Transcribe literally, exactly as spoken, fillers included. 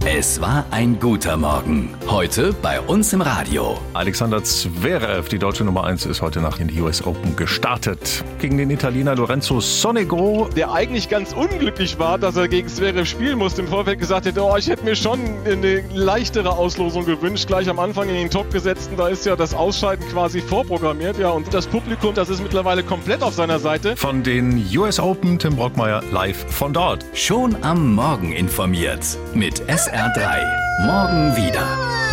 Es war ein guter Morgen. Heute bei uns im Radio. Alexander Zverev, die deutsche Nummer eins, ist heute Nacht in die U S Open gestartet. Gegen den Italiener Lorenzo Sonego. Der eigentlich ganz unglücklich war, dass er gegen Zverev spielen musste. Im Vorfeld gesagt hätte, oh, ich hätte mir schon eine leichtere Auslosung gewünscht. Gleich am Anfang in den Top gesetzt. Da ist ja das Ausscheiden quasi vorprogrammiert. Ja, und das Publikum, das ist mittlerweile komplett auf seiner Seite. Von den U S Open, Tim Brockmeier live von dort. Schon am Morgen informiert mit S R drei. Morgen wieder.